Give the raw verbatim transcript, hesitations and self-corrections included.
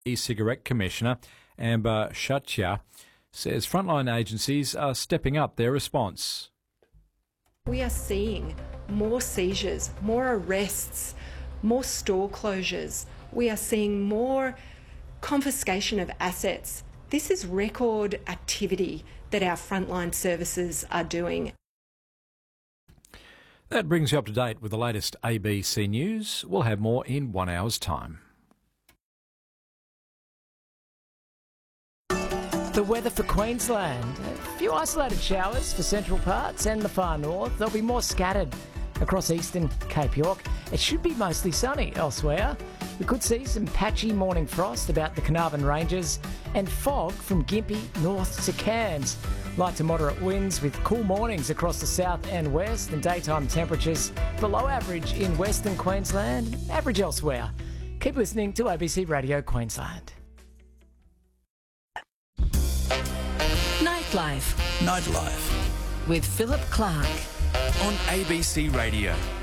e-cigarette commissioner, Amber Shatya, says frontline agencies are stepping up their response. We are seeing more seizures, more arrests, more store closures. We are seeing more confiscation of assets. This is record activity that our frontline services are doing. That brings you up to date with the latest A B C News. We'll have more in one hour's time. The weather for Queensland. A few isolated showers for central parts and the far north. They'll be more scattered across eastern Cape York. It should be mostly sunny elsewhere. We could see some patchy morning frost about the Carnarvon Ranges and fog from Gympie north to Cairns. Light to moderate winds with cool mornings across the south and west and daytime temperatures below average in western Queensland, average elsewhere. Keep listening to A B C Radio Queensland. Nightlife. Nightlife. With Philip Clark. On A B C Radio.